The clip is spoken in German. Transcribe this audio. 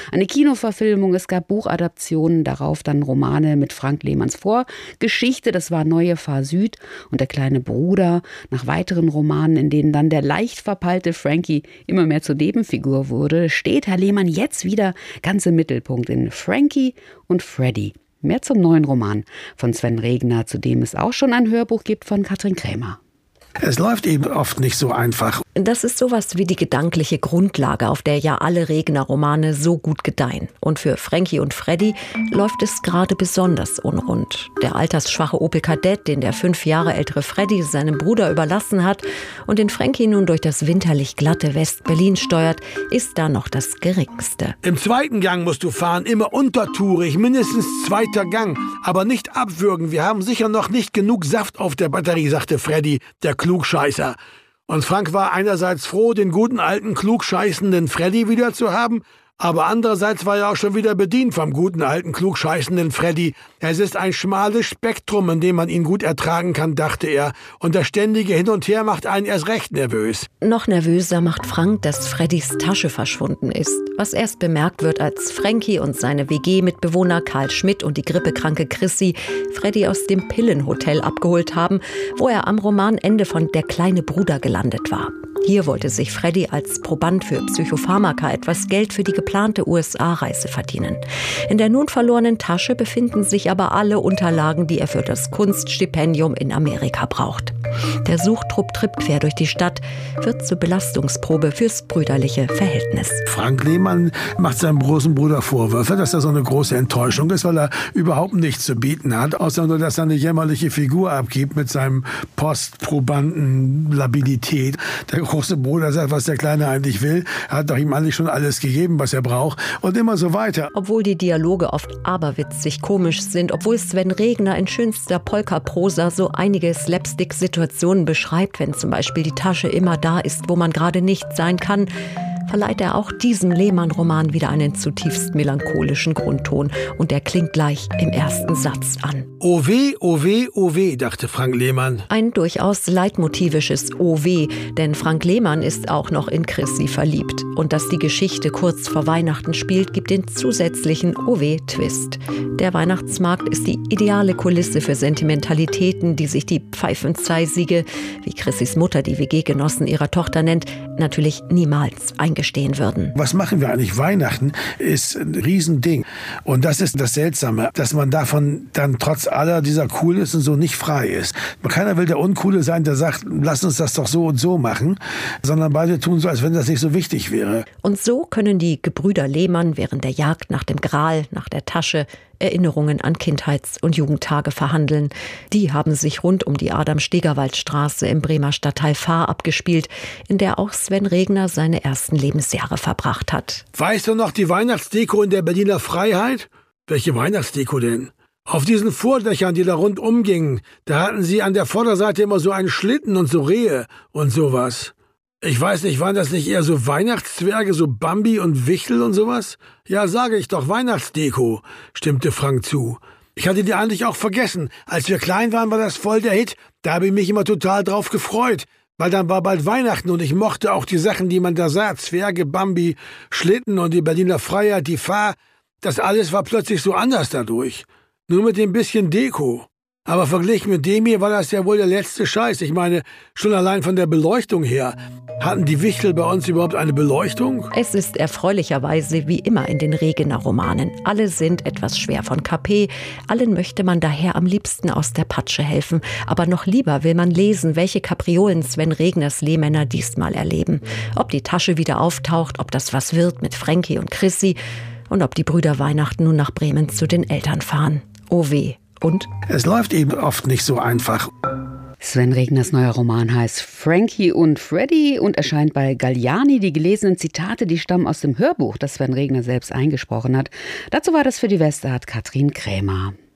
eine Kinoverfilmung, es gab Buchadaptionen, darauf dann Romane mit Frank Lehmanns Vorgeschichte, das war Neue Fahr Süd und Der kleine Bruder, nach weiteren Romanen, in denen dann der leicht verpeilte Frankie immer mehr zur Nebenfigur wurde, steht Herr Lehmann jetzt wieder ganz im Mittelpunkt in Frankie und Freddy. Mehr zum neuen Roman von Sven Regner, zu dem es auch schon ein Hörbuch gibt von Katrin Krämer. Es läuft eben oft nicht so einfach. Das ist sowas wie die gedankliche Grundlage, auf der ja alle Regner-Romane so gut gedeihen. Und für Frankie und Freddy läuft es gerade besonders unrund. Der altersschwache Opel Kadett, den der 5 Jahre ältere Freddy seinem Bruder überlassen hat und den Frankie nun durch das winterlich glatte West-Berlin steuert, ist da noch das Geringste. Im 2. Gang musst du fahren, immer untertourig, mindestens 2. Gang. Aber nicht abwürgen, wir haben sicher noch nicht genug Saft auf der Batterie, sagte Freddy, der Klugscheißer. Und Frank war einerseits froh, den guten alten klugscheißenden Freddy wieder zu haben, aber andererseits war er auch schon wieder bedient vom guten alten klugscheißenden Freddy. Es ist ein schmales Spektrum, in dem man ihn gut ertragen kann, dachte er. Und das ständige Hin und Her macht einen erst recht nervös. Noch nervöser macht Frank, dass Freddys Tasche verschwunden ist. Was erst bemerkt wird, als Frankie und seine WG-Mitbewohner Karl Schmidt und die grippekranke Chrissy Freddy aus dem Pillenhotel abgeholt haben, wo er am Romanende von Der kleine Bruder gelandet war. Hier wollte sich Freddy als Proband für Psychopharmaka etwas Geld für die geplante USA-Reise verdienen. In der nun verlorenen Tasche befinden sich aber alle Unterlagen, die er für das Kunststipendium in Amerika braucht. Der Suchtrupp trippt quer durch die Stadt, wird zur Belastungsprobe fürs brüderliche Verhältnis. Frank Lehmann macht seinem großen Bruder Vorwürfe, dass er so eine große Enttäuschung ist, weil er überhaupt nichts zu bieten hat, außer nur, dass er eine jämmerliche Figur abgibt mit seinem Postprobanden-Labilität. Der große Bruder sagt, was der Kleine eigentlich will. Er hat doch ihm eigentlich schon alles gegeben, was er braucht. Und immer so weiter. Obwohl die Dialoge oft aberwitzig komisch sind, obwohl Sven Regner in schönster Polka-Prosa so einige Slapstick-Situationen beschreibt, wenn zum Beispiel die Tasche immer da ist, wo man gerade nicht sein kann, verleiht er auch diesem Lehmann-Roman wieder einen zutiefst melancholischen Grundton. Und der klingt gleich im ersten Satz an. Oh weh, oh weh, oh weh, dachte Frank Lehmann. Ein durchaus leitmotivisches Oh weh, denn Frank Lehmann ist auch noch in Chrissy verliebt. Und dass die Geschichte kurz vor Weihnachten spielt, gibt den zusätzlichen Oh weh-Twist. Der Weihnachtsmarkt ist die ideale Kulisse für Sentimentalitäten, die sich die Pfeifenzeisige, wie Chrissys Mutter die WG-Genossen ihrer Tochter nennt, natürlich niemals eingestehen würden. Was machen wir eigentlich? Weihnachten ist ein Riesending. Und das ist das Seltsame, dass man davon dann trotz aller dieser Coolness und so nicht frei ist. Keiner will der Uncoole sein, der sagt, lass uns das doch so und so machen, sondern beide tun so, als wenn das nicht so wichtig wäre. Und so können die Gebrüder Lehmann während der Jagd nach dem Gral, nach der Tasche, Erinnerungen an Kindheits- und Jugendtage verhandeln. Die haben sich rund um die Adam-Stegerwald-Straße im Bremer Stadtteil Fahr abgespielt, in der auch Sven Regner seine ersten Lebensjahre verbracht hat. Weißt du noch die Weihnachtsdeko in der Berliner Freiheit? Welche Weihnachtsdeko denn? Auf diesen Vordächern, die da rundum gingen, da hatten sie an der Vorderseite immer so einen Schlitten und so Rehe und sowas. Ich weiß nicht, waren das nicht eher so Weihnachtszwerge, so Bambi und Wichtel und sowas? Ja, sage ich doch, Weihnachtsdeko, stimmte Frank zu. Ich hatte die eigentlich auch vergessen. Als wir klein waren, war das voll der Hit. Da habe ich mich immer total drauf gefreut. Weil dann war bald Weihnachten und ich mochte auch die Sachen, die man da sah. Zwerge, Bambi, Schlitten und die Berliner Freiheit, die Fahr. Das alles war plötzlich so anders dadurch. Nur mit dem bisschen Deko. Aber verglichen mit dem hier war das ja wohl der letzte Scheiß. Ich meine, schon allein von der Beleuchtung her. Hatten die Wichtel bei uns überhaupt eine Beleuchtung? Es ist erfreulicherweise wie immer in den Regener Romanen. Alle sind etwas schwer von KP. Allen möchte man daher am liebsten aus der Patsche helfen. Aber noch lieber will man lesen, welche Kapriolen Sven Regners Lehmänner diesmal erleben. Ob die Tasche wieder auftaucht, ob das was wird mit Frankie und Chrissy und ob die Brüder Weihnachten nun nach Bremen zu den Eltern fahren. Oh weh. Und? Es läuft eben oft nicht so einfach. Sven Regners neuer Roman heißt Frankie und Freddy und erscheint bei Galliani. Die gelesenen Zitate, die stammen aus dem Hörbuch, das Sven Regner selbst eingesprochen hat. Dazu war das für die Westart Katrin Krämer.